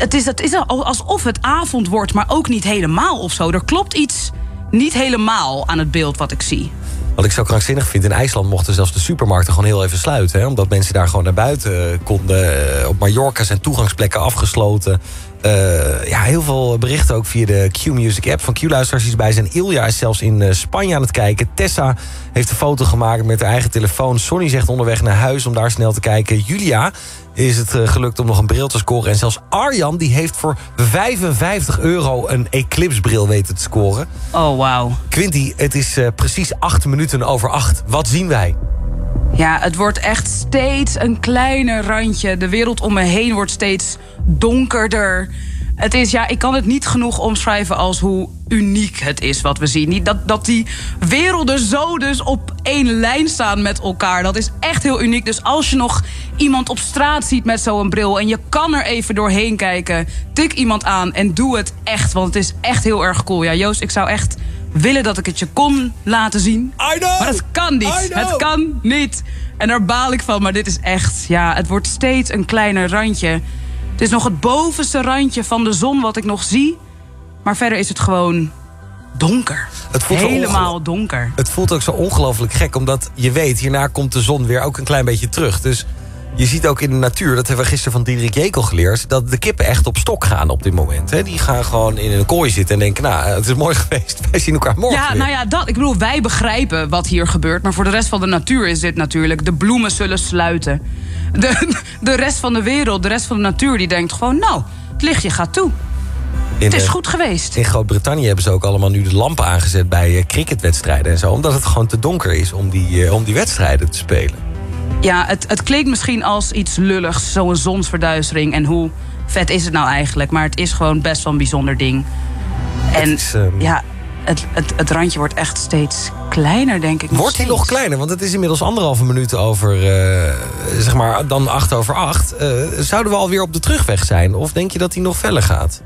Het is alsof het avond wordt, maar ook niet helemaal of zo. Er klopt iets niet helemaal aan het beeld wat ik zie. Wat ik zo krankzinnig vind, in IJsland mochten zelfs de supermarkten gewoon heel even sluiten. Hè? Omdat mensen daar gewoon naar buiten konden. Op Mallorca zijn toegangsplekken afgesloten. Heel veel berichten ook via de Q-Music app van Q-luisteraars die erbij zijn. Ilja is zelfs in Spanje aan het kijken. Tessa heeft een foto gemaakt met haar eigen telefoon. Sonny zegt onderweg naar huis om daar snel te kijken. Julia is het gelukt om nog een bril te scoren. En zelfs Arjan die heeft voor €55 een Eclipse-bril weten te scoren. Oh, wauw. Quinty, het is precies 8:08. Wat zien wij? Ja, het wordt echt steeds een kleiner randje. De wereld om me heen wordt steeds donkerder. Het is, ik kan het niet genoeg omschrijven als hoe uniek het is wat we zien. Niet dat die werelden zo dus op één lijn staan met elkaar. Dat is echt heel uniek. Dus als je nog iemand op straat ziet met zo'n bril en je kan er even doorheen kijken, tik iemand aan en doe het echt. Want het is echt heel erg cool. Ja, Joost, ik zou echt willen dat ik het je kon laten zien. I know! Maar het kan niet. Het kan niet. En daar baal ik van. Maar dit is echt, het wordt steeds een kleiner randje. Het is nog het bovenste randje van de zon wat ik nog zie. Maar verder is het gewoon donker. Het voelt helemaal donker. Het voelt ook zo ongelooflijk gek. Omdat je weet, hierna komt de zon weer ook een klein beetje terug. Dus je ziet ook in de natuur, dat hebben we gisteren van Diederik Jekel geleerd, dat de kippen echt op stok gaan op dit moment. Hè? Die gaan gewoon in een kooi zitten en denken, het is mooi geweest. Wij zien elkaar morgen weer. Ik bedoel, wij begrijpen wat hier gebeurt. Maar voor de rest van de natuur is dit natuurlijk. De bloemen zullen sluiten. De rest van de wereld, de rest van de natuur, die denkt gewoon, het lichtje gaat toe. Het is goed geweest. In Groot-Brittannië hebben ze ook allemaal nu de lampen aangezet bij cricketwedstrijden en zo. Omdat het gewoon te donker is om die wedstrijden te spelen. Ja, het klinkt misschien als iets lulligs, zo'n zonsverduistering. En hoe vet is het nou eigenlijk? Maar het is gewoon best wel een bijzonder ding. En het randje wordt echt steeds kleiner, denk ik. Wordt hij nog kleiner? Want het is inmiddels 1,5 minuut over, dan 8:08. Zouden we alweer op de terugweg zijn? Of denk je dat hij nog feller gaat?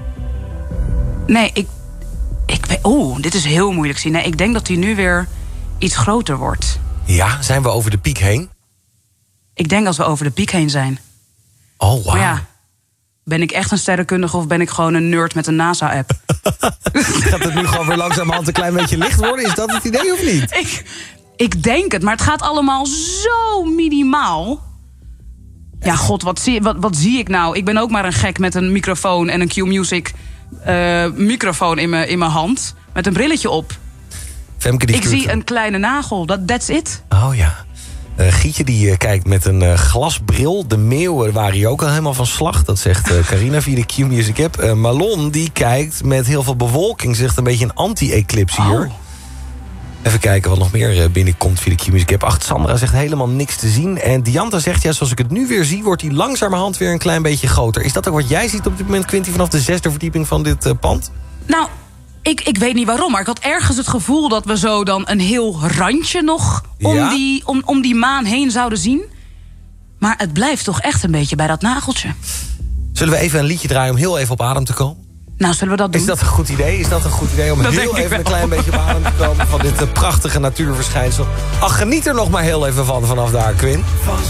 Nee, ik weet... dit is heel moeilijk zien. Nee, ik denk dat hij nu weer iets groter wordt. Ja, zijn we over de piek heen? Ik denk als we over de piek heen zijn. Oh, wauw. Maar ben ik echt een sterrenkundige of ben ik gewoon een nerd met een NASA-app? Gaat het nu gewoon weer langzamerhand een klein beetje licht worden? Is dat het idee of niet? Ik denk het, maar het gaat allemaal zo minimaal. Ja, god, wat zie ik nou? Ik ben ook maar een gek met een microfoon en een Q-Music microfoon in mijn hand. Met een brilletje op. Femke, ik zie een kleine nagel, that's it. Oh ja. Gietje die kijkt met een glasbril. De meeuwen waren hier ook al helemaal van slag. Dat zegt Carina via de Q-Music app. Malon die kijkt met heel veel bewolking. Zegt een beetje een anti-eclipse hier. Even kijken wat nog meer binnenkomt via de Q-Music app. Sandra zegt helemaal niks te zien. En Dianta zegt, zoals ik het nu weer zie, wordt hij langzamerhand weer een klein beetje groter. Is dat ook wat jij ziet op dit moment, Quinty, vanaf de 6e verdieping van dit pand? Nou, ik weet niet waarom, maar ik had ergens het gevoel dat we zo dan een heel randje nog om die maan heen zouden zien. Maar het blijft toch echt een beetje bij dat nageltje. Zullen we even een liedje draaien om heel even op adem te komen? Nou, zullen we dat doen? Is dat een goed idee? Is dat een goed idee om heel even een klein beetje op adem te komen van dit prachtige natuurverschijnsel? Ach, geniet er nog maar heel even van vanaf daar, Quinn.